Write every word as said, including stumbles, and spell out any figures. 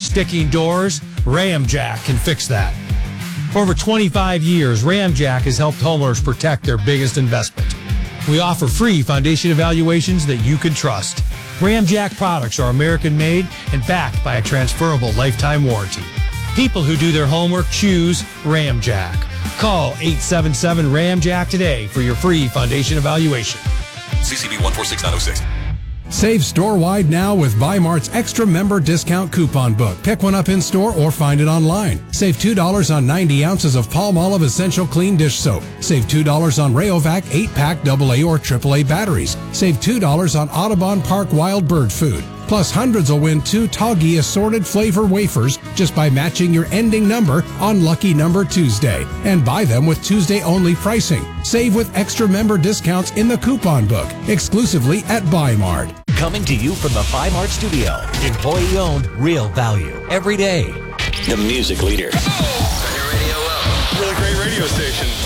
sticking doors, Ramjack can fix that. For over twenty-five years, Ramjack has helped homeowners protect their biggest investment. We offer free foundation evaluations that you can trust. Ramjack products are American-made and backed by a transferable lifetime warranty. People who do their homework choose Ramjack. Call eight seven seven Ramjack today for your free foundation evaluation. C C B one four six nine oh six. Save store-wide now with Bi-Mart's Extra Member Discount Coupon Book. Pick one up in-store or find it online. Save two dollars on ninety ounces of Palmolive Essential Clean Dish Soap. Save two dollars on Rayovac eight-pack double A or triple A batteries. Save two dollars on Audubon Park Wild Bird Food. Plus, hundreds will win two Toggy assorted flavor wafers just by matching your ending number on Lucky Number Tuesday. And buy them with Tuesday-only pricing. Save with extra member discounts in the coupon book, exclusively at Bi-Mart. Coming to you from the Bi-Mart studio. Employee-owned, real value, every day. The music leader. Oh! Turn your radio up. Really great radio station.